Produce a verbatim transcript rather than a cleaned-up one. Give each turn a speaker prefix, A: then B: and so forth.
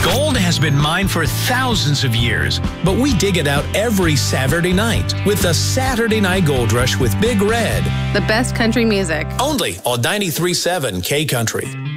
A: Gold has been mined for thousands of years, but we dig it out every Saturday night with the Saturday Night Gold Rush with Big Red.
B: The best country music.
A: Only on ninety-three point seven K Country.